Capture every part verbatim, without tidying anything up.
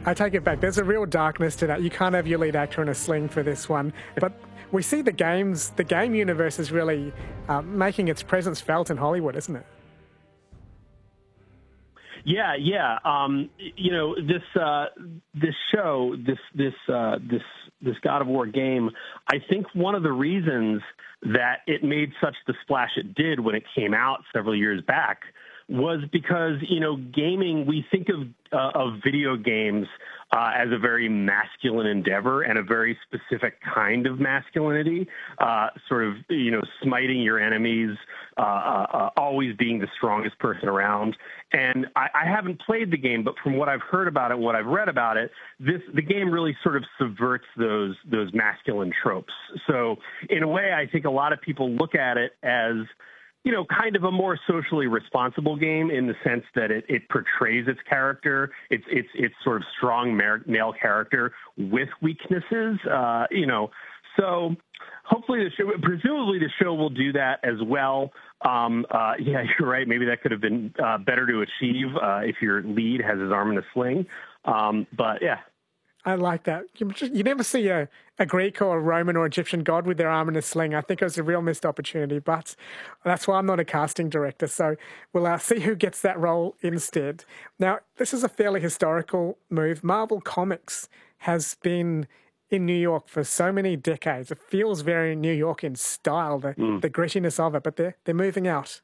I take it back. There's a real darkness to that. You can't have your lead actor in a sling for this one. But we see the games, the game universe is really uh, making its presence felt in Hollywood, isn't it? Yeah, yeah. Um, you know, this uh, this show, this this uh, this this God of War game. I think one of the reasons that it made such the splash it did when it came out several years back was because, you know, gaming. We think of uh, of video games uh, as a very masculine endeavor and a very specific kind of masculinity, uh, sort of, you know, smiting your enemies, uh, uh, uh, always being the strongest person around. And I, I haven't played the game, but from what I've heard about it, what I've read about it, this the game really sort of subverts those those masculine tropes. So in a way, I think a lot of people look at it as, you know, kind of a more socially responsible game in the sense that it, it portrays its character, its its its sort of strong male character with weaknesses, uh, you know. So hopefully the show, presumably the show will do that as well. Um, uh, yeah, you're right. Maybe that could have been uh, better to achieve uh, if your lead has his arm in a sling. Um, but yeah. I like that. You, just, you never see a, a Greek or a Roman or Egyptian god with their arm in a sling. I think it was a real missed opportunity, but that's why I'm not a casting director. So we'll uh, see who gets that role instead. Now, this is a fairly historical move. Marvel Comics has been in New York for so many decades. It feels very New York in style, the, mm. the grittiness of it, but they're, they're moving out.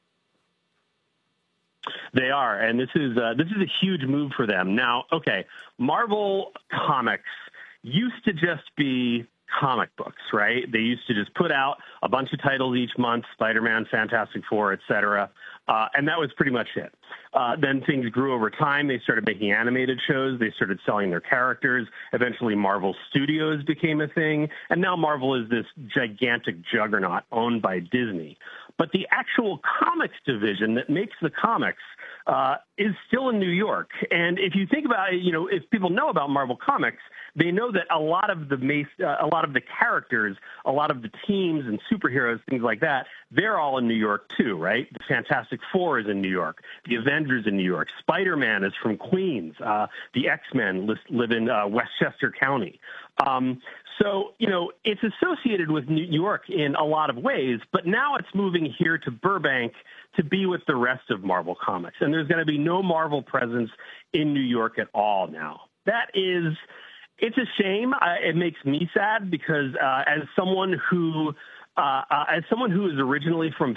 They are, and this is uh, this is a huge move for them. Now, okay, Marvel Comics used to just be comic books, right? They used to just put out a bunch of titles each month, Spider-Man, Fantastic Four, et cetera, uh, and that was pretty much it. Uh, then things grew over time. They started making animated shows. They started selling their characters. Eventually, Marvel Studios became a thing, and now Marvel is this gigantic juggernaut owned by Disney. But the actual comics division that makes the comics uh, is still in New York. And if you think about it, you know, if people know about Marvel Comics, they know that a lot of the uh, a lot of the characters, a lot of the teams and superheroes, things like that, they're all in New York too, right? The Fantastic Four is in New York. The Avengers in New York. Spider-Man is from Queens. Uh, the X-Men live in uh, Westchester County. Um, so, you know, it's associated with New York in a lot of ways, but now it's moving here to Burbank to be with the rest of Marvel Comics. And there's going to be no Marvel presence in New York at all now. That is, it's a shame. Uh, it makes me sad because uh, as someone who Uh, uh, as someone who is originally from